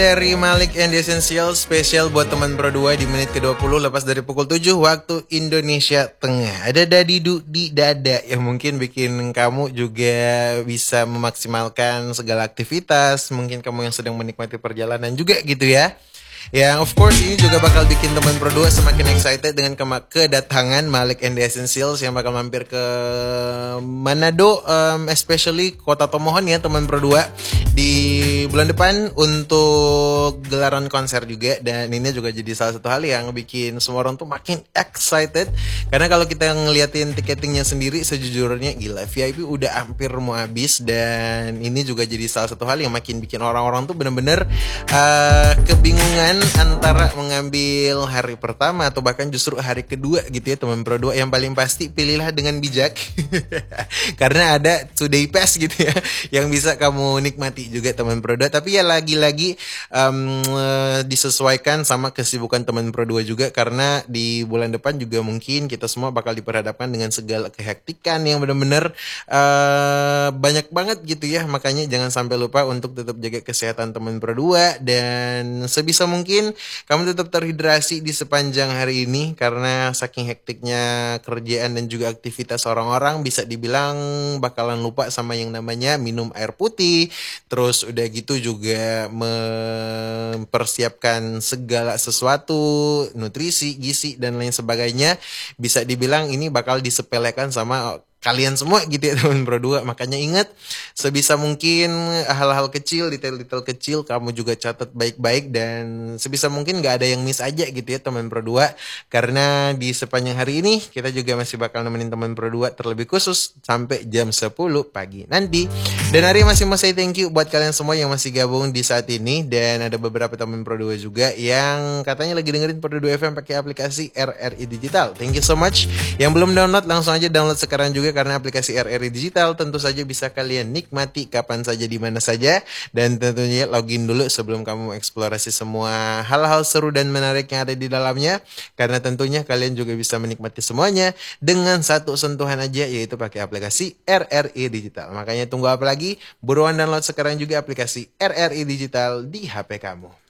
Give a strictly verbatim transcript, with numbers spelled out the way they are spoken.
Dari Malik and the Essential spesial buat teman Pro dua di menit ke dua puluh lepas dari pukul tujuh waktu Indonesia Tengah. Ada dadidu di dada yang mungkin bikin kamu juga bisa memaksimalkan segala aktivitas. Mungkin kamu yang sedang menikmati perjalanan juga gitu ya. Yang of course ini juga bakal bikin teman Pro dua semakin excited dengan kema- kedatangan Malik and the Essentials yang bakal mampir ke Manado, um, especially Kota Tomohon ya teman Pro dua di bulan depan untuk gelaran konser juga. Dan ini juga jadi salah satu hal yang bikin semua orang tuh makin excited karena kalau kita ngeliatin tiketingnya sendiri sejujurnya gila, V I P udah hampir mau habis. Dan ini juga jadi salah satu hal yang makin bikin orang-orang tuh bener-bener uh, kebingungan antara mengambil hari pertama atau bahkan justru hari kedua gitu ya teman Pro dua. Yang paling pasti pilihlah dengan bijak karena ada two-day pass gitu ya yang bisa kamu nikmati juga teman Pro dua. Tapi ya lagi-lagi um, disesuaikan sama kesibukan teman Pro dua juga, karena di bulan depan juga mungkin kita semua bakal diperhadapkan dengan segala kehektikan yang benar-benar uh, banyak banget gitu ya. Makanya jangan sampai lupa untuk tetap jaga kesehatan teman Pro dua, dan sebisa mungkin kamu tetap terhidrasi di sepanjang hari ini karena saking hektiknya kerjaan dan juga aktivitas orang-orang bisa dibilang bakalan lupa sama yang namanya minum air putih. Terus udah gitu juga mempersiapkan segala sesuatu, nutrisi, gizi dan lain sebagainya. Bisa dibilang ini bakal disepelekan sama kalian semua gitu ya teman Pro dua. Makanya ingat, sebisa mungkin hal-hal kecil, detail-detail kecil kamu juga catat baik-baik, dan sebisa mungkin gak ada yang miss aja gitu ya teman Pro dua. Karena di sepanjang hari ini kita juga masih bakal nemenin teman Pro dua terlebih khusus sampai jam sepuluh pagi nanti. Dan hari masih mau say thank you buat kalian semua yang masih gabung di saat ini. Dan ada beberapa teman Pro dua juga yang katanya lagi dengerin Pro dua F M pakai aplikasi R R I Digital. Thank you so much. Yang belum download langsung aja download sekarang juga, karena aplikasi R R I Digital tentu saja bisa kalian nikmati kapan saja di mana saja. Dan tentunya login dulu sebelum kamu eksplorasi semua hal-hal seru dan menarik yang ada di dalamnya, karena tentunya kalian juga bisa menikmati semuanya dengan satu sentuhan aja, yaitu pakai aplikasi R R I Digital. Makanya tunggu apa lagi? Buruan download sekarang juga aplikasi R R I Digital di H P kamu.